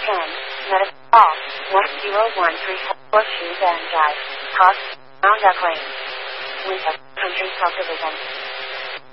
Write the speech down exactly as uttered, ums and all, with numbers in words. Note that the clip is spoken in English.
ten, Meta, off, one zero one three four two Van Drive, cost, Mount Duckling. Winter, Country Subdivision.